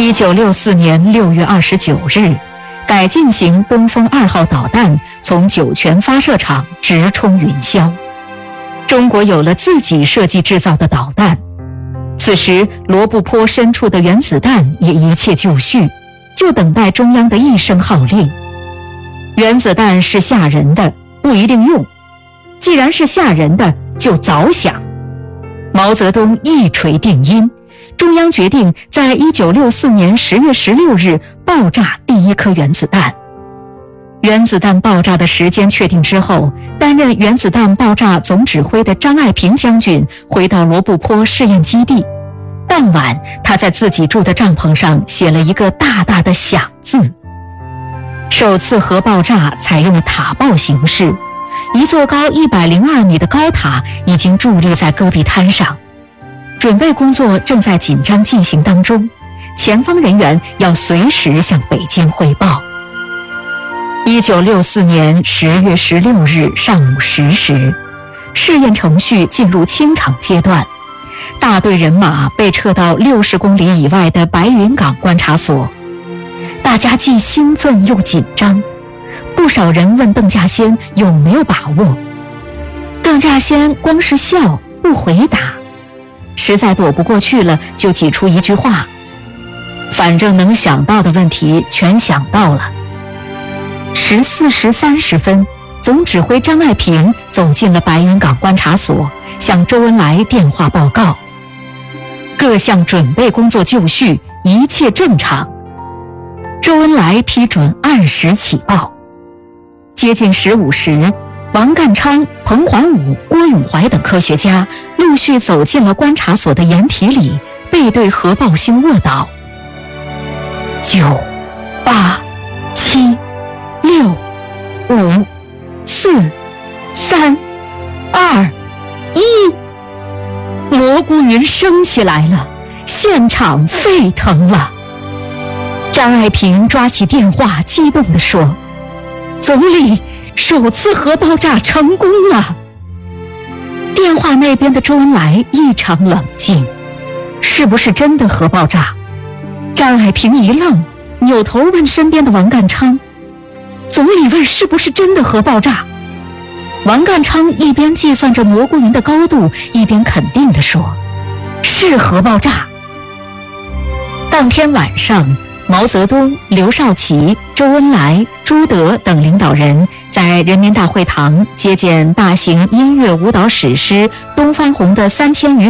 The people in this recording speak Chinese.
1964年6月29日，改进型东风2号导弹从酒泉发射场直冲云霄。中国有了自己设计制造的导弹。此时，罗布泊深处的原子弹也一切就绪，就等待中央的一声号令。原子弹是吓人的，不一定用；既然是吓人的，就早想。毛泽东一锤定音，中央决定在1964年10月16日爆炸第一颗原子弹。原子弹爆炸的时间确定之后，担任原子弹爆炸总指挥的张爱萍将军回到罗布泊试验基地。傍晚，他在自己住的帐篷上写了一个大大的响字。首次核爆炸采用塔爆形式，一座高102米的高塔已经伫立在戈壁滩上，准备工作正在紧张进行当中，前方人员要随时向北京汇报。1964年10月16日上午10时，试验程序进入清场阶段，大队人马被撤到60公里以外的白云港观察所。大家既兴奋又紧张，不少人问邓稼先有没有把握。邓稼先光是笑不回答，实在躲不过去了，就挤出一句话：反正能想到的问题全想到了。14时30分，总指挥张爱萍走进了白云港观察所，向周恩来电话报告：各项准备工作就绪，一切正常。周恩来批准按时起爆。接近15时，王淦昌、彭桓武、郭永怀等科学家陆续走进了观察所的掩体里，背对核爆星卧倒。9、8、7、6、5、4、3、2、1，蘑菇云升起来了，现场沸腾了。张爱萍抓起电话，激动地说：总理，首次核爆炸成功了。电话那边的周恩来异常冷静，是不是真的核爆炸？张爱萍一愣，扭头问身边的王淦昌。总理问是不是真的核爆炸？王淦昌一边计算着蘑菇云的高度，一边肯定地说：是核爆炸。当天晚上，毛泽东、刘少奇、周恩来、朱德等领导人在人民大会堂接见大型音乐舞蹈史诗《东方红》的3000余